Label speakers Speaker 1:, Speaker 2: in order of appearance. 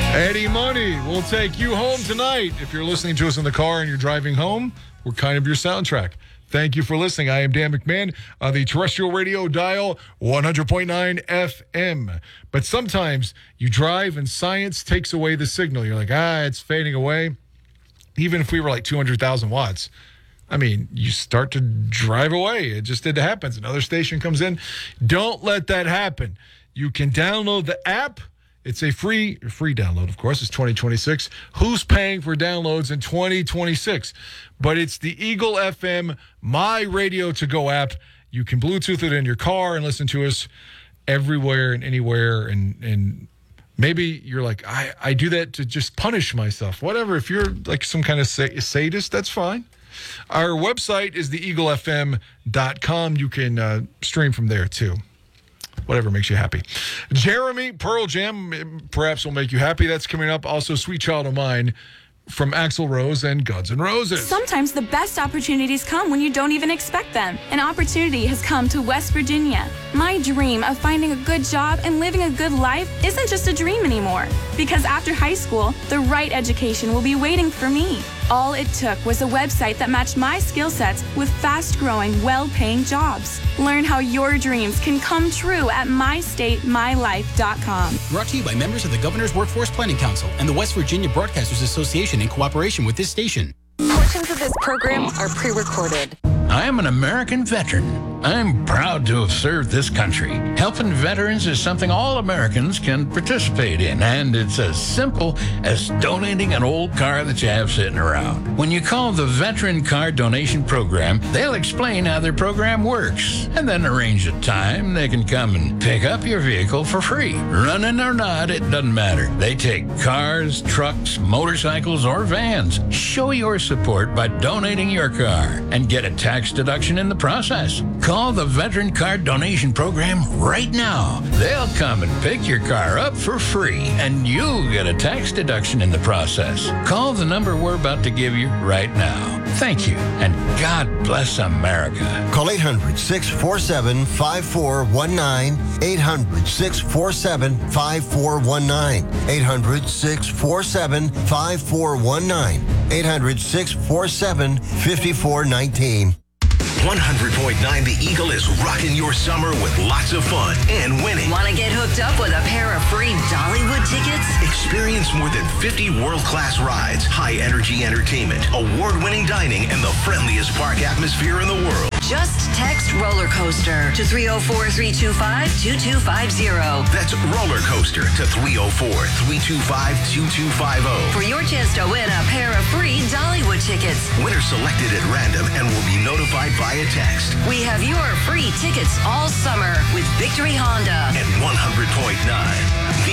Speaker 1: Eddie Money will take you home tonight. If you're listening to us in the car and you're driving home, we're kind of your soundtrack. Thank you for listening. I am Dan McMahon on the terrestrial radio dial 100.9 FM. But sometimes you drive and science takes away the signal. You're like, it's fading away. Even if we were like 200,000 watts, I mean, you start to drive away. It just happens. Another station comes in. Don't let that happen. You can download the app. It's a free download, of course. It's 2026. Who's paying for downloads in 2026? But it's the Eagle FM My Radio To Go app. You can Bluetooth it in your car and listen to us everywhere and anywhere. And maybe you're like, I do that to just punish myself. Whatever. If you're like some kind of sadist, that's fine. Our website is theeaglefm.com. You can stream from there, too. Whatever makes you happy. Jeremy, Pearl Jam, perhaps will make you happy. That's coming up. Also, Sweet Child of Mine from Axl Rose and Guns N' Roses.
Speaker 2: Sometimes the best opportunities come when you don't even expect them. An opportunity has come to West Virginia. My dream of finding a good job and living a good life isn't just a dream anymore. Because after high school, the right education will be waiting for me. All it took was a website that matched my skill sets with fast-growing, well-paying jobs. Learn how your dreams can come true at mystatemylife.com.
Speaker 3: Brought to you by members of the Governor's Workforce Planning Council and the West Virginia Broadcasters Association in cooperation with this station.
Speaker 4: Portions of this program are pre-recorded.
Speaker 5: I am an American veteran. I'm proud to have served this country. Helping veterans is something all Americans can participate in, and it's as simple as donating an old car that you have sitting around. When you call the Veteran Car Donation Program, they'll explain how their program works, and then arrange a time they can come and pick up your vehicle for free. Running or not, it doesn't matter. They take cars, trucks, motorcycles, or vans. Show your support by donating your car and get a tax deduction in the process. Call the Veteran Car Donation Program right now. They'll come and pick your car up for free, and you'll get a tax deduction in the process. Call the number we're about to give you right now. Thank you, and God bless America.
Speaker 6: Call 800-647-5419, 800-647-5419, 800-647-5419, 800-647-5419.
Speaker 7: 100.9 The Eagle is rocking your summer with lots of fun and winning.
Speaker 4: Want to get hooked up with a pair of free Dollywood tickets?
Speaker 7: Experience more than 50 world-class rides, high-energy entertainment, award-winning dining, and the friendliest park atmosphere in the world.
Speaker 4: Just text roller coaster to 304-325-2250.
Speaker 7: That's roller coaster to 304-325-2250.
Speaker 4: For your chance to win a pair of free Dollywood tickets.
Speaker 7: Winners selected at random and will be notified via text.
Speaker 4: We have your free tickets all summer with Victory Honda
Speaker 7: At 100.9